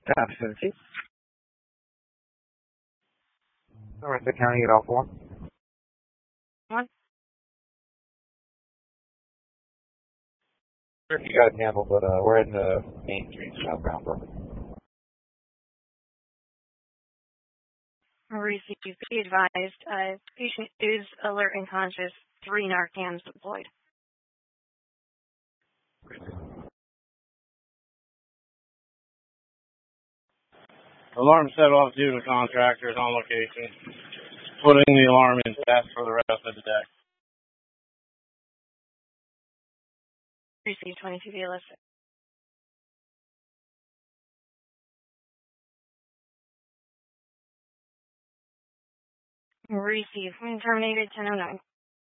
Absentee. North County at all four. One. Sure, if you guys handle, but we're heading to Main Street, southbound. Receive. Be advised. Patient is alert and conscious. 3 Narcans deployed. Alarm set off due to contractors on location. Putting the alarm in test for the rest of the day. Receive 22 VLS. Receive. Terminated 1009.